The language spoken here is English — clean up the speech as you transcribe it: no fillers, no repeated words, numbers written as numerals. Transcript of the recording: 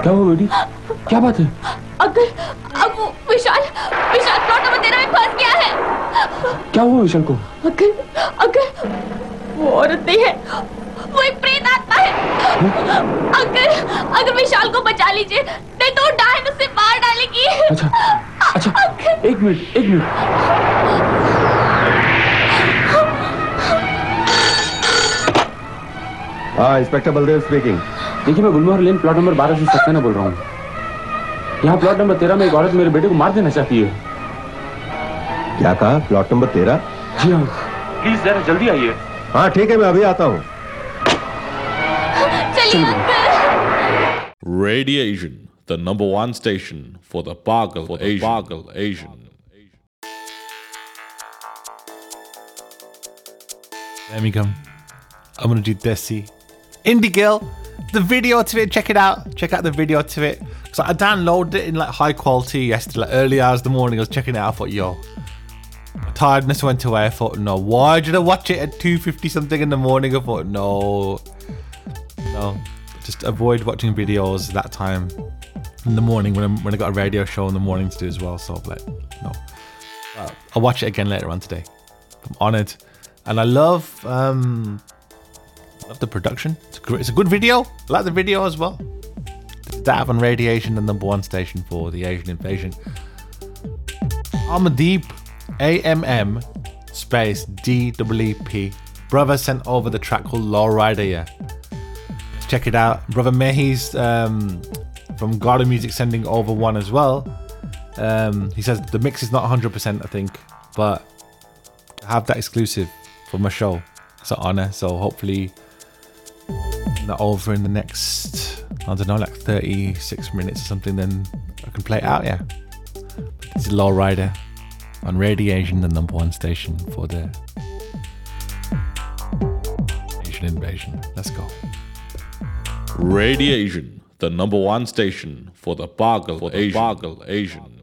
क्या हुआ बेटी? क्या बात है? अंकल, अब वो विशाल प्लॉट नंबर 13 में फंस गया है। क्या हुआ विशाल को? अंकल, वो औरत नहीं है, वो एक प्रेत आत्मा है। अंकल विशाल को बचा लीजिए, नहीं तो डायन उसे मार डालेगी। अच्छा, एक मिनट। हाँ, इंस्पेक्टर बलदेव स्पीकिंग। देखिए, मैं गुलमोहर लेन प्लॉट नंबर 12 से सक्सेना बोल रहा हूँ। यहाँ प्लॉट नंबर 13 में एक औरत मेरे बेटे को मार देना चाहती है। क्या कहा? Plot number 13? जी हाँ, प्लीज जरा जल्दी आइए। हाँ ठीक है, मैं अभी आता हूँ। चलिए uncle. Radiation, the #1 station for the Pagal Asian. There we go. I'm gonna do Desi. Indie Girl, the video to it, check it out. Check out the video to it. So I downloaded it in like high quality yesterday, like early hours of the morning. I was checking it out. I thought, yo, tiredness went away. I thought, no, why did I watch it at 2:50 something in the morning? I thought, no, just avoid watching videos that time in the morning when I got a radio show in the morning to do as well. So like, no, I'll watch it again later on today. I'm honoured, and I love the production. It's a good video. I like the video as well. That on Radiation, the #1 station for the Asian invasion. Amadeep, AMM space DEEP. Brother sent over the track called Lowrider. Yeah, check it out. Brother Mehi's from Garden Music sending over one as well. He says the mix is not 100%, I think, but to have that exclusive for my show, it's an honor. So hopefully not over in the next, I don't know, like 36 minutes or something, then I can play it out. Yeah, this is Lowrider on Radiation, the #1 station for the Asian invasion. Let's go. Radiation, the #1 station for the Pagal Asian.